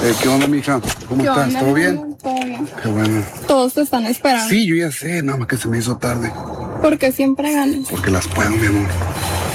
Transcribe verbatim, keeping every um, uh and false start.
Eh, ¿Qué onda, mija? ¿Cómo ¿Qué estás? onda, ¿Todo bien? hermano? Todo bien. Qué bueno. Todos te están esperando. Sí, yo ya sé, nada más que se me hizo tarde. Porque siempre ganas. Porque las puedo, mi amor.